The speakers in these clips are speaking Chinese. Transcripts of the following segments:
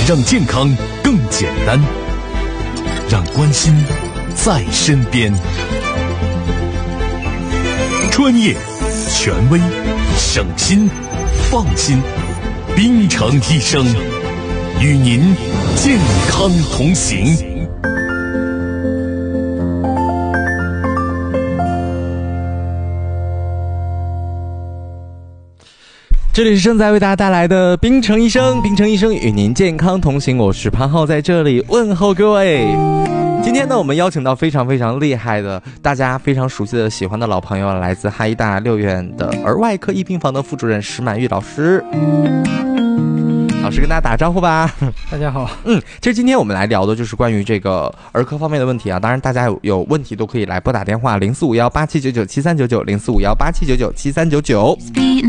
让健康更简单，让关心在身边。专业、权威、省心、放心，冰城医生与您健康同行。 这里是正在为大家带来的冰城医生，冰城医生与您健康同行，我是潘浩，在这里问候各位。今天呢，我们邀请到非常非常厉害的，大家非常熟悉的、喜欢的老朋友，来自哈医大6院的儿外科一病房的副主任石满玉老师。老师跟大家打个招呼吧。 大家好。 其实今天我们来聊的就是关于这个儿科方面的问题啊。当然，大家有问题都可以来拨打电话045187997399，045187997399。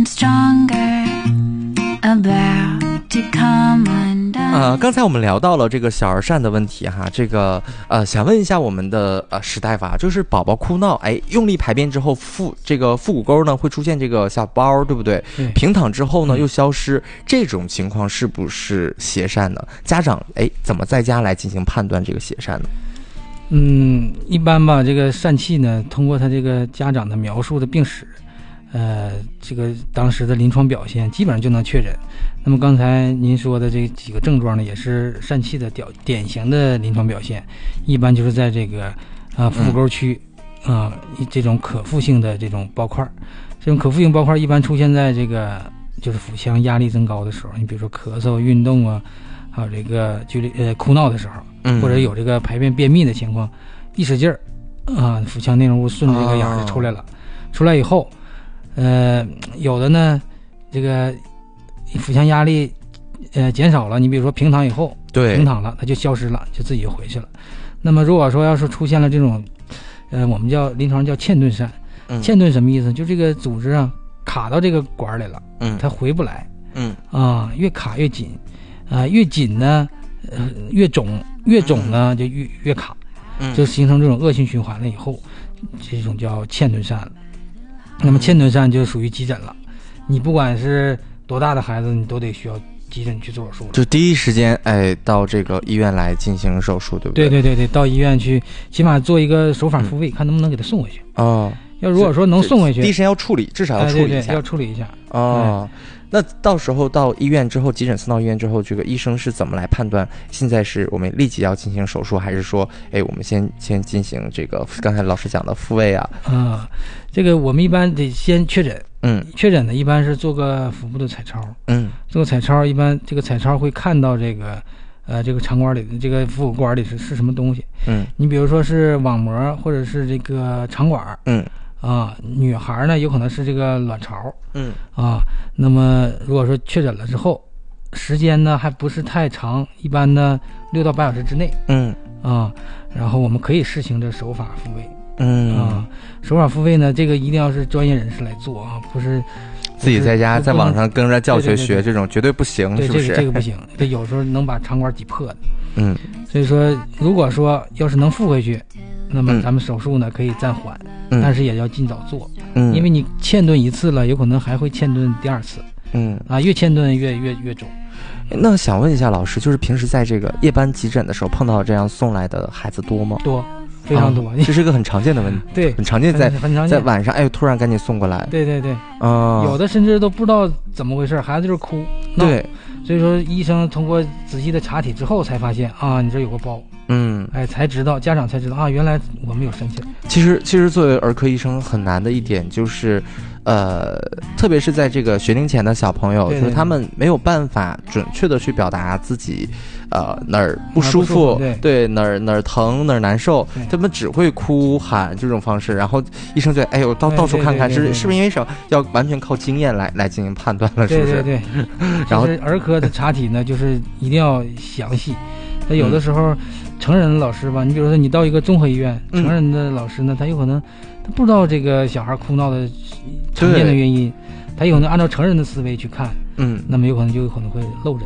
刚才我们聊到了这个小儿疝的问题哈，这个想问一下我们的史大夫啊，就是宝宝哭闹，用力排便之后这个腹股沟呢会出现这个小包，对不对？平躺之后呢又消失，这种情况是不是邪疝呢？家长怎么在家来进行判断这个邪疝呢？ 一般吧，这个疝气呢，通过他这个家长的描述的病史，这个当时的临床表现基本上就能确诊。那么刚才您说的这几个症状呢，也是疝气的典型的临床表现，一般就是在这个腹股沟区这种可复性的这种包块，这种可复性包块一般出现在这个就是腹腔压力增高的时候，你比如说咳嗽、运动啊，还有这个哭闹的时候，或者有这个排便便秘的情况，一使劲儿腹腔内容物顺着这个眼就出来了，出来以后。有的呢，这个腹腔压力减少了，你比如说平躺以后，平躺了，它就消失了，就自己就回去了。那么如果说要是出现了这种，我们临床叫嵌顿疝，嵌顿什么意思？就这个组织卡到这个管里了，它回不来，越卡越紧，越紧呢，越肿，越肿呢就越卡，就形成这种恶性循环了以后，这种叫嵌顿疝了。那么嵌顿疝就属于急诊了，你不管是多大的孩子，你都得需要急诊去做手术了， 就第一时间到这个医院来进行手术，对不对？ 对，到医院去，起码做一个手法复位，看能不能给他送回去。要如果说能送回去， 第一时间要处理，至少要处理一下， 要处理一下。 那到时候到医院之后，急诊送到医院之后，这个医生是怎么来判断现在是我们立即要进行手术，还是说我们先进行这个刚才老师讲的复位啊？ 这个我们一般得先确诊。确诊呢一般是做个腹部的彩超。做个彩超，一般这个彩超会看到这个这个肠管里的这个腹股管里是什么东西。你比如说是网膜或者是这个肠管。女孩呢有可能是这个卵巢。那么如果说确诊了之后，时间呢还不是太长，一般呢6到8小时之内。然后我们可以试行这手法复位。手法复位呢，这个一定要是专业人士来做啊，不是自己在家在网上跟着教学学，这种绝对不行，是不是？ 这个不行，这有时候能把肠管挤破的。所以说如果说要是能复回去，那么咱们手术呢可以暂缓，但是也要尽早做。因为你嵌顿一次了，有可能还会嵌顿第二次。越嵌顿越肿。 那想问一下老师，就是平时在这个夜班急诊的时候碰到这样送来的孩子多吗？ 多，非常多。 这是一个很常见的问题。 对， 很常见，在晚上突然赶紧送过来。 对。有的甚至都不知道怎么回事，孩子就是哭闹。对，所以说医生通过仔细的查体之后才发现你这有个包。才知道，家长才知道原来我们有生气。 其实作为儿科医生很难的一点就是特别是在这个学龄前的小朋友，就是他们没有办法准确的去表达自己哪儿不舒服，对哪儿疼哪儿难受，他们只会哭喊这种方式，然后医生就到处看看，是不是因为什么，要完全靠经验来进行判断了，是不是？ 对。 然后儿科的查体呢，就是一定要详细。那有的时候成人的老师吧，你比如说你到一个综合医院，成人的老师呢，他有可能他不知道这个小孩哭闹的常见的原因，他有可能按照成人的思维去看，那么有可能会漏诊。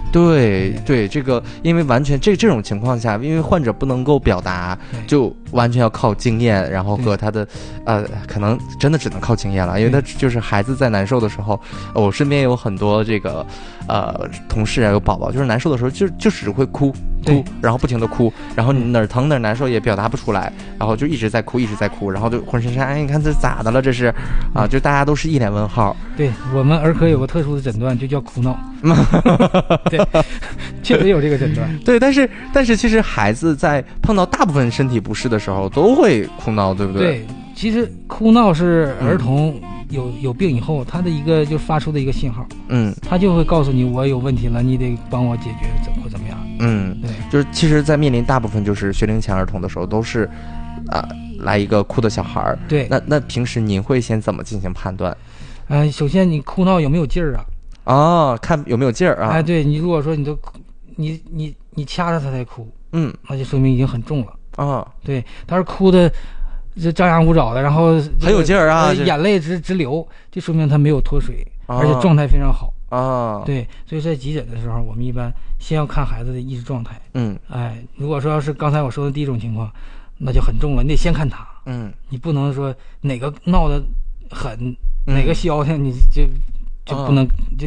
对，这个因为完全这种情况下，因为患者不能够表达，就完全要靠经验，然后和他的可能真的只能靠经验了，因为他就是孩子在难受的时候，我身边有很多这个同事啊，有宝宝就是难受的时候就只会哭，然后不停的哭，然后哪儿疼哪儿难受也表达不出来，然后就一直在哭，然后就浑身哎，你看这咋的了这是啊，就大家都是一脸问号。 对，我们儿科有个特殊的诊断，就叫哭闹。对，确实有这个诊断。 对，但是其实孩子在碰到大部分身体不适的时候都会哭闹，对不对？ 对，其实哭闹是儿童有病以后他的一个就发出的一个信号。他就会告诉你我有问题了，你得帮我解决怎么样。对， 就是其实在面临大部分就是学龄前儿童的时候都是来一个哭的小孩儿。 对， 那平时您会先怎么进行判断？ 首先你哭闹有没有劲儿啊？ 看有没有劲儿啊？ 对，你如果说你掐着他才哭，那就说明已经很重了。对，他是哭的这张牙舞爪的，然后很有劲儿啊， 眼泪直流，就说明他没有脱水，而且状态非常好。对，所以在急诊的时候，我们一般先要看孩子的意识状态。如果说要是刚才我说的第一种情况，那就很重了，你得先看他。你不能说哪个闹得很，哪个消停，你就不能